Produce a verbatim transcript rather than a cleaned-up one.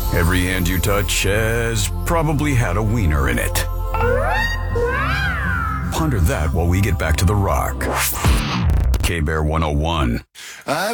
Every hand you touch has probably had a wiener in it. Ponder that while we get back to the rock. K-Bear one oh one. I